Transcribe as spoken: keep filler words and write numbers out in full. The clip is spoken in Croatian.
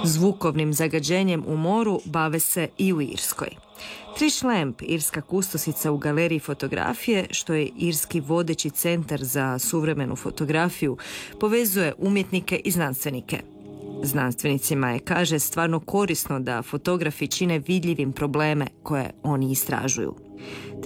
Zvukovnim zagađenjem u moru bave se i u Irskoj. Trish Lamb, irska kustosica u galeriji fotografije, što je irski vodeći centar za suvremenu fotografiju, povezuje umjetnike i znanstvenike. Znanstvenicima je, kaže, stvarno korisno da fotografi čine vidljivim probleme koje oni istražuju.